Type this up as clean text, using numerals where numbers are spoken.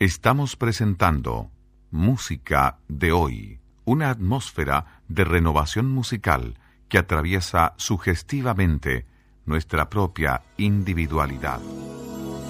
Estamos presentando Música de Hoy, una atmósfera de renovación musical que atraviesa sugestivamente nuestra propia individualidad.